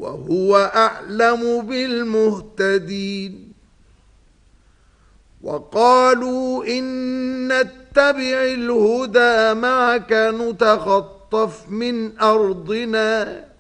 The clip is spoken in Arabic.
وهو أعلم بالمهتدين وقالوا إن نتبع الهدى معك نتخطف من أرضنا